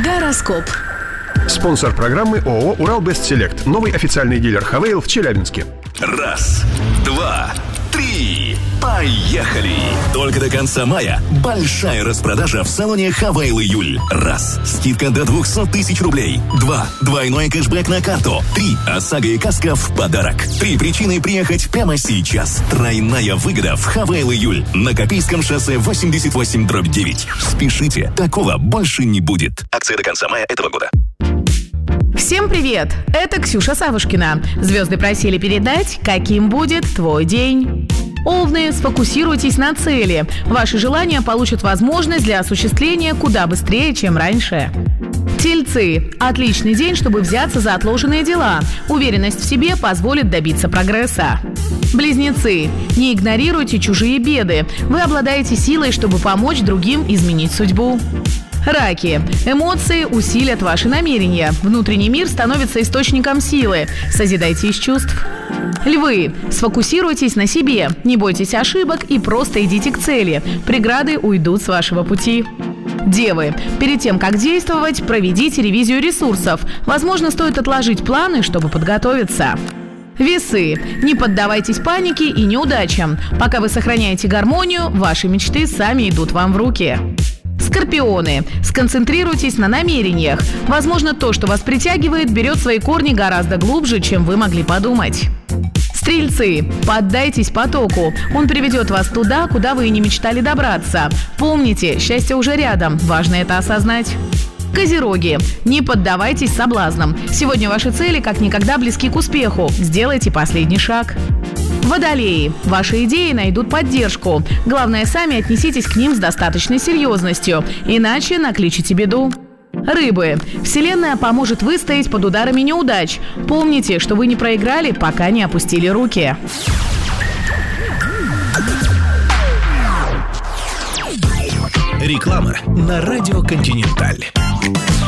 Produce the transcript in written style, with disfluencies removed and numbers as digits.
Гороскоп. Спонсор программы ООО «Урал-Бестселект». Новый официальный дилер «Хавейл» в Челябинске. Раз, два, три. Поехали! Только до конца мая большая распродажа в салоне «Хавейл Июль». Раз. Скидка до 200 тысяч рублей. Два. Двойной кэшбэк на карту. Три. ОСАГО и каска в подарок. Три причины приехать прямо сейчас. Тройная выгода в «Хавейл Июль». На Копейском шоссе 88/9. Спешите, такого больше не будет. Акция до конца мая этого года. Всем привет! Это Ксюша Савушкина. Звезды просили передать, каким будет твой день. Овны, сфокусируйтесь на цели. Ваши желания получат возможность для осуществления куда быстрее, чем раньше. Тельцы. Отличный день, чтобы взяться за отложенные дела. Уверенность в себе позволит добиться прогресса. Близнецы. Не игнорируйте чужие беды. Вы обладаете силой, чтобы помочь другим изменить судьбу. Раки. Эмоции усилят ваши намерения. Внутренний мир становится источником силы. Созидайте из чувств. Львы. Сфокусируйтесь на себе. Не бойтесь ошибок и просто идите к цели. Преграды уйдут с вашего пути. Девы. Перед тем, как действовать, проведите ревизию ресурсов. Возможно, стоит отложить планы, чтобы подготовиться. Весы. Не поддавайтесь панике и неудачам. Пока вы сохраняете гармонию, ваши мечты сами идут вам в руки. Скорпионы. Сконцентрируйтесь на намерениях. Возможно, то, что вас притягивает, берет свои корни гораздо глубже, чем вы могли подумать. Стрельцы. Поддайтесь потоку. Он приведет вас туда, куда вы и не мечтали добраться. Помните, счастье уже рядом. Важно это осознать. Козероги. Не поддавайтесь соблазнам. Сегодня ваши цели как никогда близки к успеху. Сделайте последний шаг. Водолеи. Ваши идеи найдут поддержку. Главное, сами отнеситесь к ним с достаточной серьезностью, иначе накличите беду. Рыбы. Вселенная поможет выстоять под ударами неудач. Помните, что вы не проиграли, пока не опустили руки. Реклама на радио «Континенталь».